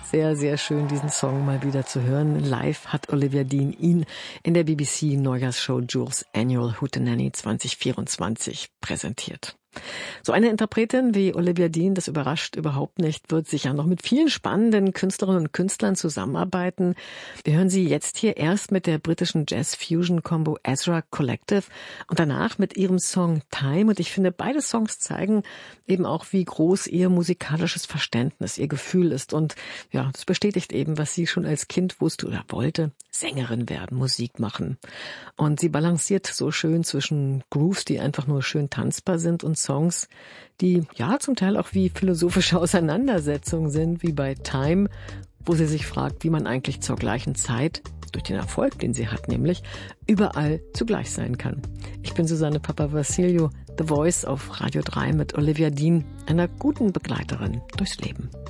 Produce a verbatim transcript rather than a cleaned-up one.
Sehr, sehr schön, diesen Song mal wieder zu hören. Live hat Olivia Dean ihn in der B B C-Neujahrsshow Jules Annual Hootenanny zwanzig vierundzwanzig präsentiert. So eine Interpretin wie Olivia Dean, das überrascht überhaupt nicht, wird sicher noch mit vielen spannenden Künstlerinnen und Künstlern zusammenarbeiten. Wir hören sie jetzt hier erst mit der britischen Jazz-Fusion-Combo Ezra Collective und danach mit ihrem Song Time. Und ich finde, beide Songs zeigen eben auch, wie groß ihr musikalisches Verständnis, ihr Gefühl ist. Und ja, das bestätigt eben, was sie schon als Kind wusste oder wollte: Sängerin werden, Musik machen. Und sie balanciert so schön zwischen Grooves, die einfach nur schön tanzbar sind, und Songs, die ja zum Teil auch wie philosophische Auseinandersetzungen sind, wie bei Time, wo sie sich fragt, wie man eigentlich zur gleichen Zeit, durch den Erfolg, den sie hat nämlich, überall zugleich sein kann. Ich bin Susanne Papavassiliou, The Voice auf Radio drei mit Olivia Dean, einer guten Begleiterin durchs Leben.